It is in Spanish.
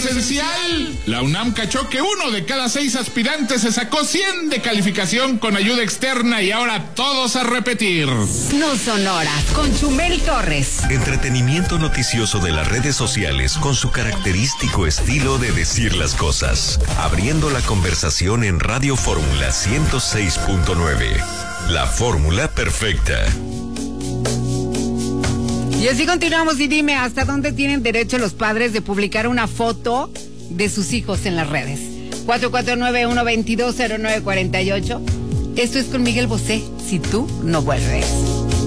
presencial. La UNAM cachó que 1 de cada 6 aspirantes se sacó 100 de calificación con ayuda externa y ahora todos a repetir. No son horas, con Chumel Torres. Entretenimiento noticioso de las redes sociales con su característico estilo de decir las cosas. Abriendo la conversación en Radio Fórmula 106.9. La fórmula perfecta. Y así continuamos y dime, ¿hasta dónde tienen derecho los padres de publicar una foto de sus hijos en las redes? 449-122-0948. Esto es con Miguel Bosé, Si tú no vuelves.